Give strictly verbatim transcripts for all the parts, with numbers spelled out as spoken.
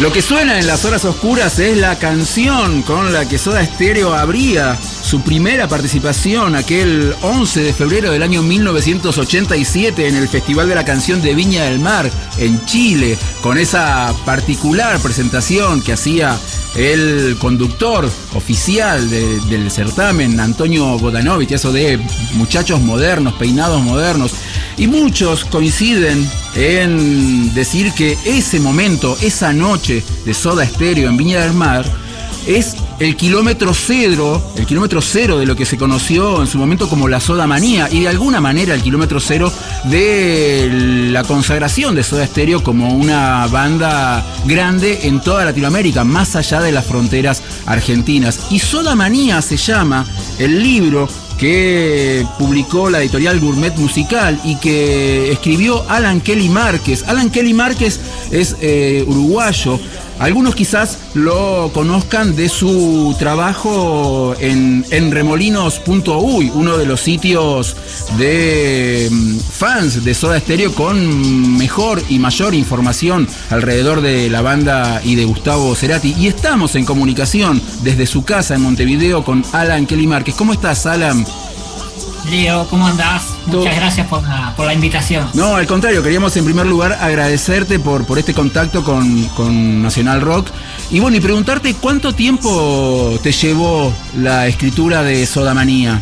Lo que suena en las horas oscuras es la canción con la que Soda Stereo abría su primera participación aquel once de febrero del año mil novecientos ochenta y siete en el Festival de la Canción de Viña del Mar en Chile, con esa particular presentación que hacía el conductor oficial de, del certamen, Antonio Bodanovich, eso de muchachos modernos, peinados modernos. Y muchos coinciden en decir que ese momento, esa noche de Soda Stereo en Viña del Mar, es el kilómetro cero, el kilómetro cero de lo que se conoció en su momento como la Soda Manía, y de alguna manera el kilómetro cero de la consagración de Soda Stereo como una banda grande en toda Latinoamérica, más allá de las fronteras argentinas. Y Soda Manía se llama el libro que publicó la editorial Gourmet Musical y que escribió Alan Kelly Márquez. Alan Kelly Márquez es eh, uruguayo. Algunos quizás lo conozcan de su trabajo en, en remolinos punto uy, uno de los sitios de fans de Soda Stereo con mejor y mayor información alrededor de la banda y de Gustavo Cerati. Y estamos en comunicación desde su casa en Montevideo con Alan Kelly Márquez. ¿Cómo estás, Alan? Leo, ¿cómo andás? Muchas gracias por la, por la invitación. No, al contrario, queríamos en primer lugar agradecerte por, por este contacto con, con Nacional Rock. Y bueno, y preguntarte cuánto tiempo te llevó la escritura de Soda Manía.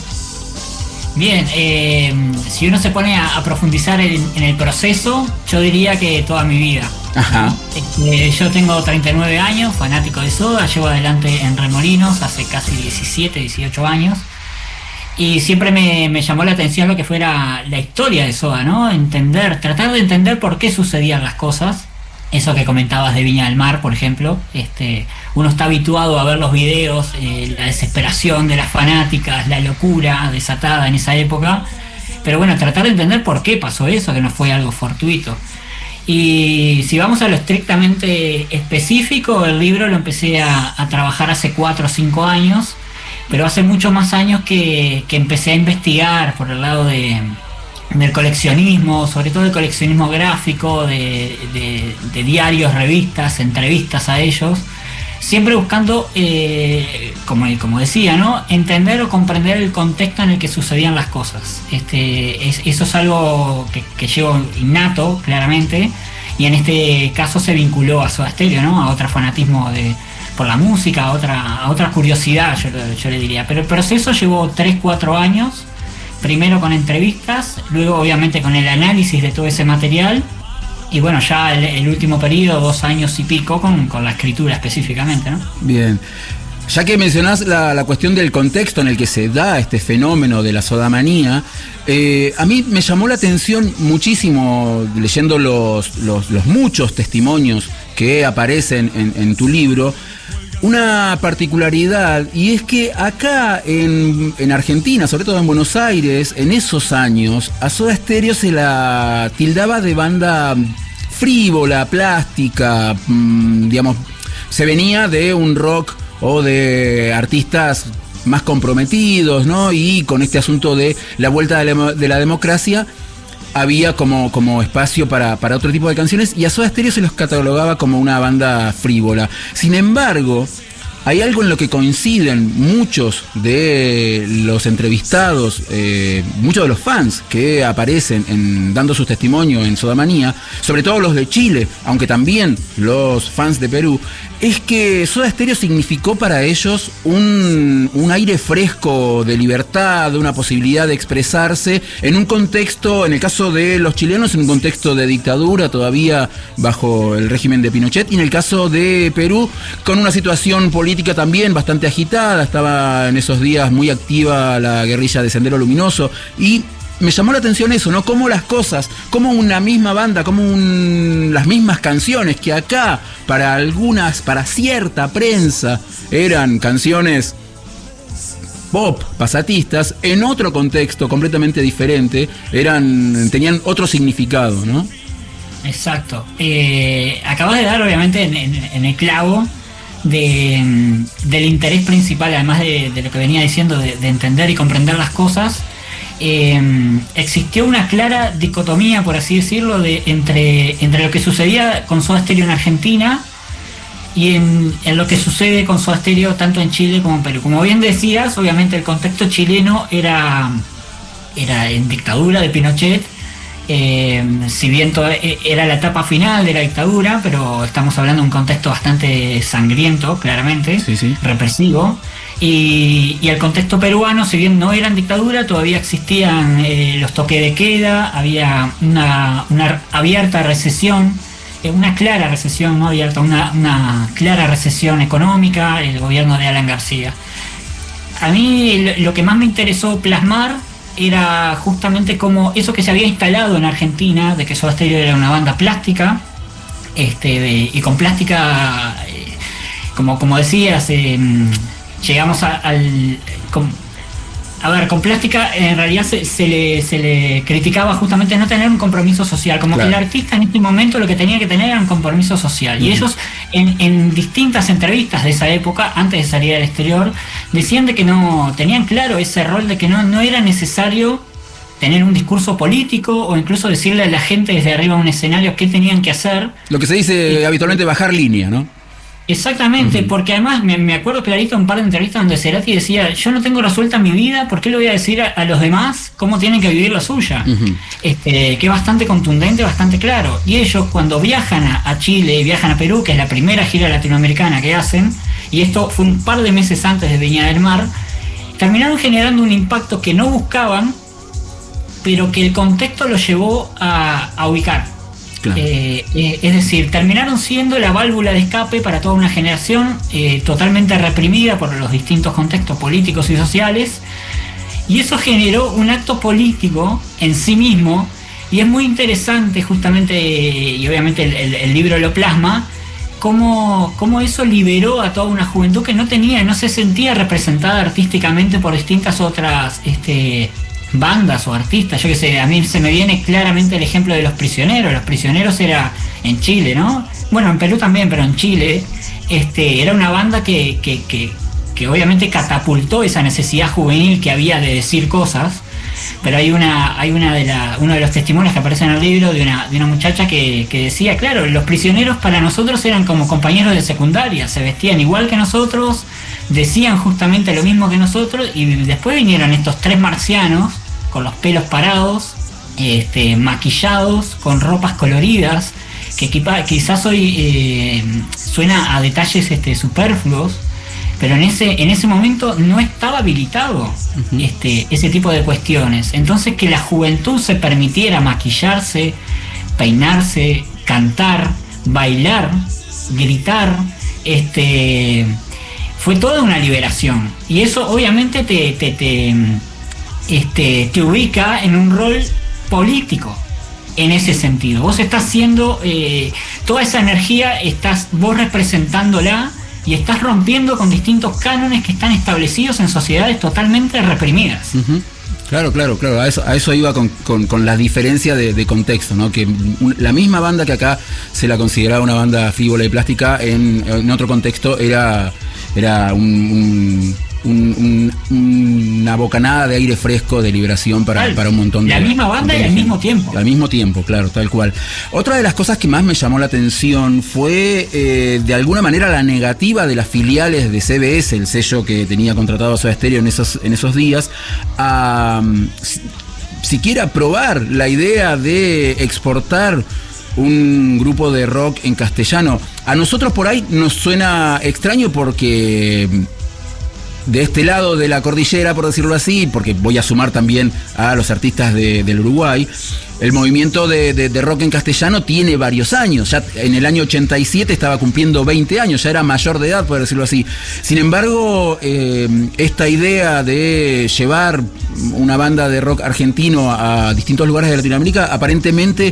Bien, eh, si uno se pone a, a profundizar en, en el proceso, yo diría que toda mi vida. Ajá. Eh, yo tengo treinta y nueve años, fanático de Soda, llevo adelante en Remolinos hace casi diecisiete, dieciocho años. Y siempre me, me llamó la atención lo que fuera la historia de Soda, ¿no? Entender, tratar de entender por qué sucedían las cosas. Eso que comentabas de Viña del Mar, por ejemplo. Este, uno está habituado a ver los videos, eh, la desesperación de las fanáticas, la locura desatada en esa época. Pero bueno, tratar de entender por qué pasó eso, que no fue algo fortuito. Y si vamos a lo estrictamente específico, el libro lo empecé a, a trabajar hace cuatro o cinco años. Pero hace muchos más años que, que empecé a investigar por el lado de, del coleccionismo, sobre todo el coleccionismo gráfico, de, de, de diarios, revistas, entrevistas a ellos, siempre buscando, eh, como, como decía, ¿no?, entender o comprender el contexto en el que sucedían las cosas. Este, es, eso es algo que, que llevo innato, claramente, y en este caso se vinculó a Soda Stereo, ¿no?, a otro fanatismo de por la música, a otra, a otra curiosidad, yo, yo le diría. Pero el proceso llevó tres cuatro años, primero con entrevistas, luego obviamente con el análisis de todo ese material, y bueno, ya el, el último periodo, dos años y pico, con, con la escritura específicamente, ¿no? Bien. Ya que mencionás la, la cuestión del contexto en el que se da este fenómeno de la sodamanía, eh, a mí me llamó la atención muchísimo, leyendo los, los, los muchos testimonios que aparecen en, en tu libro, una particularidad, y es que acá en, en Argentina, sobre todo en Buenos Aires, en esos años, a Soda Stereo se la tildaba de banda frívola, plástica, mmm, digamos, se venía de un rock o de artistas más comprometidos, ¿no? Y con este asunto de la vuelta de la, de la democracia, había como, como espacio para, para otro tipo de canciones, y a Soda Stereo se los catalogaba como una banda frívola. Sin embargo, hay algo en lo que coinciden muchos de los entrevistados, eh, muchos de los fans que aparecen en, dando sus testimonios en Sodamanía, sobre todo los de Chile, aunque también los fans de Perú, es que Soda Stereo significó para ellos un, un aire fresco de libertad, una posibilidad de expresarse en un contexto, en el caso de los chilenos, en un contexto de dictadura todavía bajo el régimen de Pinochet, y en el caso de Perú, con una situación política también bastante agitada. Estaba en esos días muy activa la guerrilla de Sendero Luminoso, y me llamó la atención eso, ¿no? Cómo las cosas, como una misma banda, como un, las mismas canciones que acá, para algunas, para cierta prensa, eran canciones pop, pasatistas, en otro contexto completamente diferente, eran, tenían otro significado, ¿no? Exacto. Eh, acabas de dar, obviamente, en, en, en el clavo de, del interés principal, además de, de lo que venía diciendo, de, de entender y comprender las cosas. Eh, existió una clara dicotomía, por así decirlo, de, entre, entre lo que sucedía con Soda Stereo en Argentina y en, en lo que sucede con Soda Stereo tanto en Chile como en Perú. Como bien decías, obviamente el contexto chileno era, era en dictadura de Pinochet, eh, si bien todo, era la etapa final de la dictadura, pero estamos hablando de un contexto bastante sangriento, claramente, sí, sí. represivo. Y, y el contexto peruano, si bien no era en dictadura, todavía existían eh, los toques de queda, había una, una abierta recesión, eh, una clara recesión, no abierta, una, una clara recesión económica, el gobierno de Alan García. A mí lo, lo que más me interesó plasmar era justamente como eso que se había instalado en Argentina, de que Soda Stereo era una banda plástica, este, de, y con plástica, eh, como, como decías, eh, llegamos a, al... Con, a ver, con plástica en realidad se, se, le, se le criticaba justamente no tener un compromiso social, como claro. que el artista en este momento lo que tenía que tener era un compromiso social. Uh-huh. Y ellos en, en distintas entrevistas de esa época, antes de salir al exterior, decían de que no tenían claro ese rol de que no, no era necesario tener un discurso político o incluso decirle a la gente desde arriba a un escenario qué tenían que hacer. Lo que se dice eh, habitualmente bajar línea, ¿no? Exactamente, uh-huh. porque además me, me acuerdo clarito un par de entrevistas donde Cerati decía, yo no tengo resuelta mi vida, ¿por qué le voy a decir a, a los demás cómo tienen que vivir la suya? Uh-huh. Este, que es bastante contundente, bastante claro. Y ellos cuando viajan a, a Chile y viajan a Perú, que es la primera gira latinoamericana que hacen, y esto fue un par de meses antes de Viña del Mar, terminaron generando un impacto que no buscaban, pero que el contexto los llevó a, a ubicar. Claro. Eh, eh, es decir, terminaron siendo la válvula de escape para toda una generación eh, totalmente reprimida por los distintos contextos políticos y sociales, y eso generó un acto político en sí mismo, y es muy interesante justamente, y obviamente el, el, el libro lo plasma, cómo, cómo eso liberó a toda una juventud que no tenía, no se sentía representada artísticamente por distintas otras este, bandas o artistas. Yo que sé, a mí se me viene claramente el ejemplo de Los Prisioneros. Los Prisioneros era en Chile, ¿no? Bueno, en Perú también, pero en Chile este, era una banda que, que, que, que obviamente catapultó esa necesidad juvenil que había de decir cosas. Pero hay una, hay una de la, uno de los testimonios que aparece en el libro de una, de una muchacha que, que decía, claro, los prisioneros para nosotros eran como compañeros de secundaria, se vestían igual que nosotros, decían justamente lo mismo que nosotros, y después vinieron estos tres marcianos con los pelos parados, este, maquillados, con ropas coloridas, que quizás hoy eh, suena a detalles este, superfluos, pero en ese en ese momento no estaba habilitado uh-huh. este, ese tipo de cuestiones. Entonces que la juventud se permitiera maquillarse, peinarse, cantar, bailar, gritar, este, fue toda una liberación. Y eso obviamente te, te, te, este, te ubica en un rol político. En ese sentido, vos estás haciendo eh, toda esa energía, estás vos representándola y estás rompiendo con distintos cánones que están establecidos en sociedades totalmente reprimidas. Uh-huh. Claro, claro, claro. A eso, a eso iba con, con, con la diferencia de, de contexto, ¿no? Que un, la misma banda que acá se la consideraba una banda frívola y plástica, en, en otro contexto era, era un, un, un, un, una bocanada de aire fresco, de liberación para, para un montón de... La misma banda y al mismo tiempo. Al mismo tiempo, claro, tal cual. Otra de las cosas que más me llamó la atención fue, eh, de alguna manera, la negativa de las filiales de C B S, el sello que tenía contratado a Soda Stereo en esos, en esos días, a um, si, siquiera probar la idea de exportar un grupo de rock en castellano. A nosotros por ahí nos suena extraño porque... de este lado de la cordillera, por decirlo así, porque voy a sumar también a los artistas de, del Uruguay, el movimiento de, de, de rock en castellano tiene varios años. Ya en el año ochenta y siete estaba cumpliendo veinte años, ya era mayor de edad, por decirlo así. Sin embargo, eh, esta idea de llevar una banda de rock argentino a distintos lugares de Latinoamérica aparentemente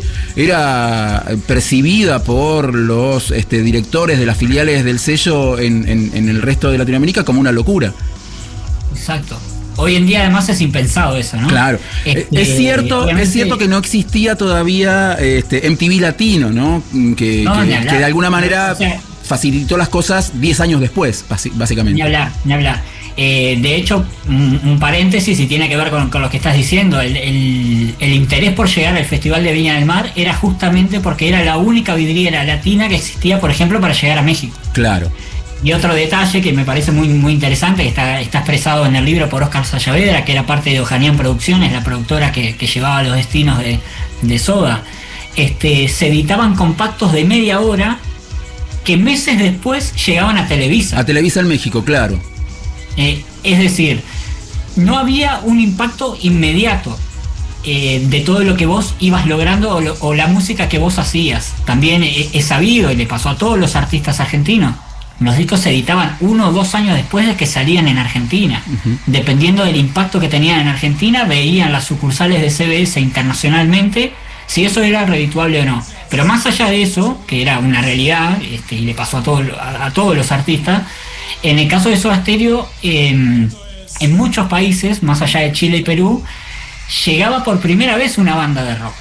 era percibida por los este, directores de las filiales del sello en, en, en el resto de Latinoamérica como una locura. Exacto. Hoy en día además es impensado eso, ¿no? Claro. Este, es cierto, obviamente... es cierto que no existía todavía este, M T V Latino, ¿no? Que, no, que, que de alguna manera o sea, facilitó las cosas diez años después, básicamente. Ni hablar, ni hablar. Eh, de hecho, un, un paréntesis y tiene que ver con, con lo que estás diciendo, el, el, el interés por llegar al Festival de Viña del Mar era justamente porque era la única vidriera latina que existía, por ejemplo, para llegar a México. Claro. Y otro detalle que me parece muy, muy interesante, que está, está expresado en el libro por Óscar Sayavedra, que era parte de Ojanian Producciones, la productora que, que llevaba los destinos de, de Soda. Este, se editaban compactos de media hora que meses después llegaban a Televisa. A Televisa en México, claro. Eh, es decir, no había un impacto inmediato eh, de todo lo que vos ibas logrando o, lo, o la música que vos hacías. También he, he sabido, y le pasó a todos los artistas argentinos, los discos se editaban uno o dos años después de que salían en Argentina. Uh-huh. Dependiendo del impacto que tenían en Argentina, veían las sucursales de C B S internacionalmente si eso era redituable o no. Pero más allá de eso, que era una realidad, este, y le pasó a, todo, a, a todos los artistas, en el caso de Soda Stereo, eh, en muchos países, más allá de Chile y Perú, llegaba por primera vez una banda de rock.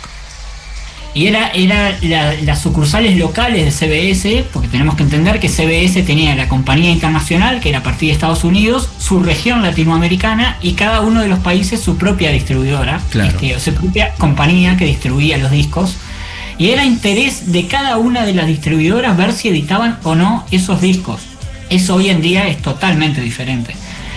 Y era, era la, las sucursales locales de C B S, porque tenemos que entender que C B S tenía la compañía internacional, que era a partir de Estados Unidos, su región latinoamericana y cada uno de los países su propia distribuidora, claro. este, su propia compañía que distribuía los discos. Y era interés de cada una de las distribuidoras ver si editaban o no esos discos. Eso hoy en día es totalmente diferente.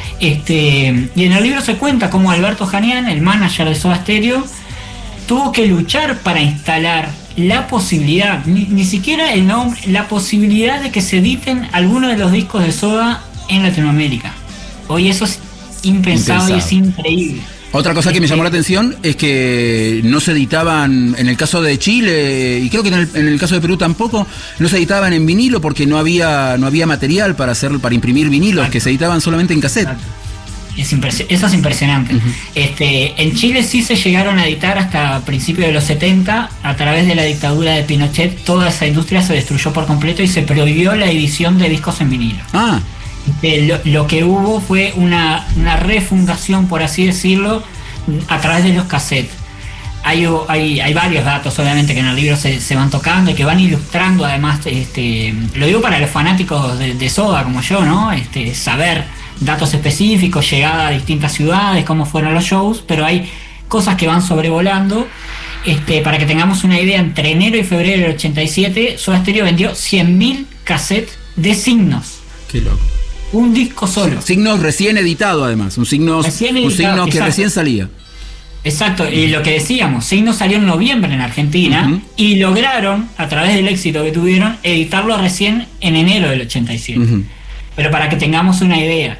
Este, y en el libro se cuenta cómo Alberto Ojanian, el manager de Soda Stereo, tuvo que luchar para instalar la posibilidad, ni, ni siquiera el nombre, la posibilidad de que se editen algunos de los discos de Soda en Latinoamérica. Hoy eso es impensado, impensado. Y es increíble. Otra cosa que me llamó la atención es que no se editaban, en el caso de Chile, y creo que en el, en el caso de Perú tampoco, no se editaban en vinilo porque no había no había material para hacer para imprimir vinilos. Exacto. Que se editaban solamente en cassette. Exacto. Es impres- eso es impresionante. Uh-huh. Este, en Chile sí se llegaron a editar hasta principios de los setenta, a través de la dictadura de Pinochet, toda esa industria se destruyó por completo y se prohibió la edición de discos en vinilo. Ah. Este, lo, lo que hubo fue una, una refundación, por así decirlo, a través de los cassettes. Hay, hay, hay varios datos, obviamente, que en el libro se, se van tocando y que van ilustrando, además, este, lo digo para los fanáticos de, de Soda como yo, ¿no? Este, saber datos específicos, llegada a distintas ciudades, cómo fueron los shows, pero hay cosas que van sobrevolando. Este, para que tengamos una idea, entre enero y febrero del ochenta y siete, Soda Stereo vendió cien mil cassettes de Signos. Qué loco. Un disco solo. Signos recién editado, además. Un Signos, recién editado, un Signos que recién salía. Exacto, y lo que decíamos, Signos salió en noviembre en Argentina, uh-huh. y lograron, a través del éxito que tuvieron, editarlo recién en enero del ochenta y siete. Uh-huh. Pero para que tengamos una idea,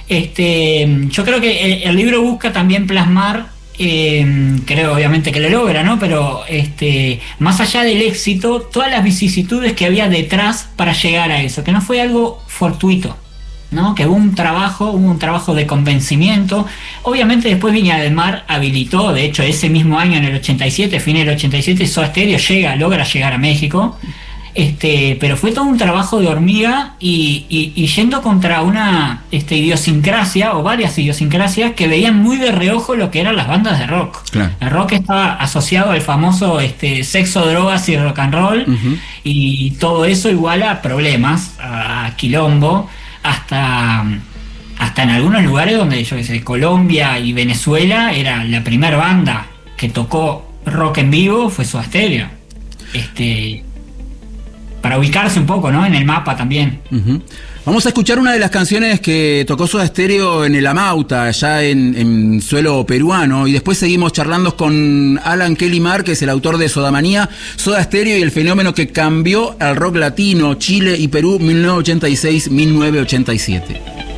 este, yo creo que el, el libro busca también plasmar, eh, creo obviamente que lo logra, ¿no? Pero este, más allá del éxito, todas las vicisitudes que había detrás para llegar a eso, que no fue algo fortuito, ¿no? Que hubo un trabajo, hubo un trabajo de convencimiento. Obviamente después Viña del Mar habilitó, de hecho ese mismo año, en el ochenta y siete, fin del ochenta y siete, Soda Stereo llega, logra llegar a México. Este, pero fue todo un trabajo de hormiga y, y, y yendo contra una este, idiosincrasia o varias idiosincrasias que veían muy de reojo lo que eran las bandas de rock. Claro. El rock estaba asociado al famoso este, sexo, drogas y rock and roll, uh-huh. y todo eso igual a problemas, a, a quilombo, hasta, hasta en algunos lugares donde, yo qué sé, Colombia y Venezuela, era la primera banda que tocó rock en vivo, fue Soda Stereo. Este... para ubicarse un poco, ¿no? En el mapa también. Uh-huh. Vamos a escuchar una de las canciones que tocó Soda Stereo en el Amauta, allá en, en suelo peruano, y después seguimos charlando con Alan Kelly Marr, que es el autor de Sodamanía, Soda Stereo y el fenómeno que cambió el rock latino, Chile y Perú, mil novecientos ochenta y seis a mil novecientos ochenta y siete.